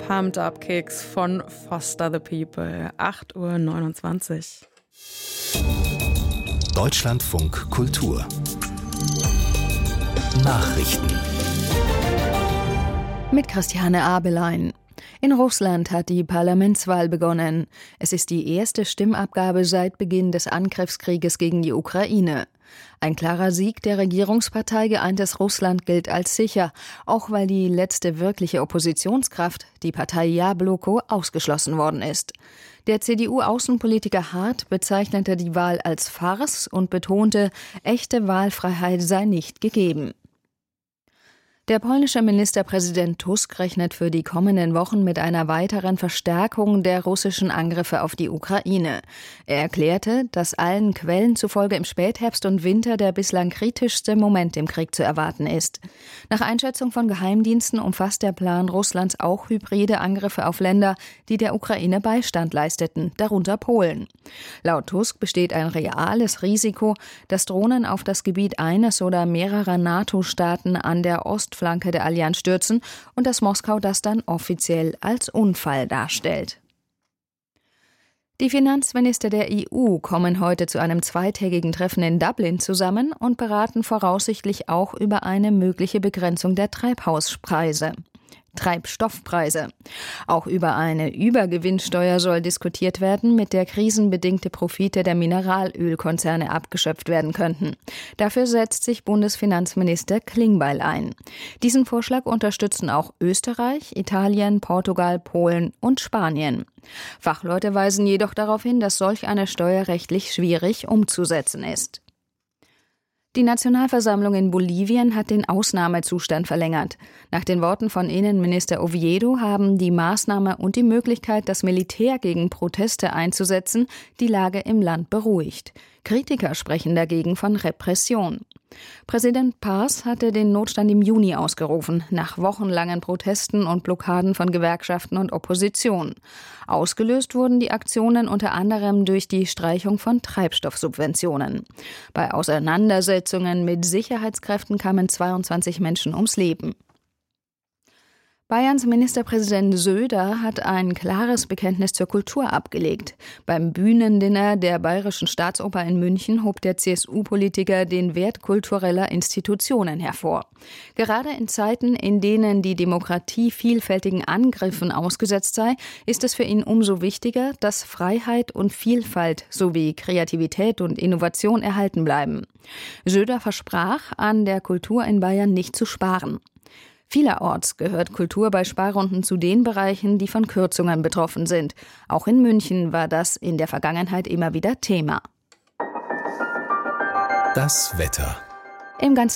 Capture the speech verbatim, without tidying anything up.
Pumped Up Kicks von Foster the People. acht Uhr neunundzwanzig. Deutschlandfunk Kultur Nachrichten mit Christiane Abelein. In Russland hat die Parlamentswahl begonnen. Es ist die erste Stimmabgabe seit Beginn des Angriffskrieges gegen die Ukraine. Ein klarer Sieg der Regierungspartei Geeintes Russland gilt als sicher, auch weil die letzte wirkliche Oppositionskraft, die Partei Jabloko, ausgeschlossen worden ist. Der C D U-Außenpolitiker Hart bezeichnete die Wahl als Farce und betonte, echte Wahlfreiheit sei nicht gegeben. Der polnische Ministerpräsident Tusk rechnet für die kommenden Wochen mit einer weiteren Verstärkung der russischen Angriffe auf die Ukraine. Er erklärte, dass allen Quellen zufolge im Spätherbst und Winter der bislang kritischste Moment im Krieg zu erwarten ist. Nach Einschätzung von Geheimdiensten umfasst der Plan Russlands auch hybride Angriffe auf Länder, die der Ukraine Beistand leisteten, darunter Polen. Laut Tusk besteht ein reales Risiko, dass Drohnen auf das Gebiet eines oder mehrerer NATO-Staaten an der Ost Flanke der Allianz stürzen und dass Moskau das dann offiziell als Unfall darstellt. Die Finanzminister der E U kommen heute zu einem zweitägigen Treffen in Dublin zusammen und beraten voraussichtlich auch über eine mögliche Begrenzung der Treibhauspreise. Treibstoffpreise. Auch über eine Übergewinnsteuer soll diskutiert werden, mit der krisenbedingte Profite der Mineralölkonzerne abgeschöpft werden könnten. Dafür setzt sich Bundesfinanzminister Klingbeil ein. Diesen Vorschlag unterstützen auch Österreich, Italien, Portugal, Polen und Spanien. Fachleute weisen jedoch darauf hin, dass solch eine Steuer rechtlich schwierig umzusetzen ist. Die Nationalversammlung in Bolivien hat den Ausnahmezustand verlängert. Nach den Worten von Innenminister Oviedo haben die Maßnahme und die Möglichkeit, das Militär gegen Proteste einzusetzen, die Lage im Land beruhigt. Kritiker sprechen dagegen von Repression. Präsident Paz hatte den Notstand im Juni ausgerufen, nach wochenlangen Protesten und Blockaden von Gewerkschaften und Opposition. Ausgelöst wurden die Aktionen unter anderem durch die Streichung von Treibstoffsubventionen. Bei Auseinandersetzungen mit Sicherheitskräften kamen zweiundzwanzig Menschen ums Leben. Bayerns Ministerpräsident Söder hat ein klares Bekenntnis zur Kultur abgelegt. Beim Bühnendinner der Bayerischen Staatsoper in München hob der C S U-Politiker den Wert kultureller Institutionen hervor. Gerade in Zeiten, in denen die Demokratie vielfältigen Angriffen ausgesetzt sei, ist es für ihn umso wichtiger, dass Freiheit und Vielfalt sowie Kreativität und Innovation erhalten bleiben. Söder versprach, an der Kultur in Bayern nicht zu sparen. Vielerorts gehört Kultur bei Sparrunden zu den Bereichen, die von Kürzungen betroffen sind. Auch in München war das in der Vergangenheit immer wieder Thema. Das Wetter. Im ganzen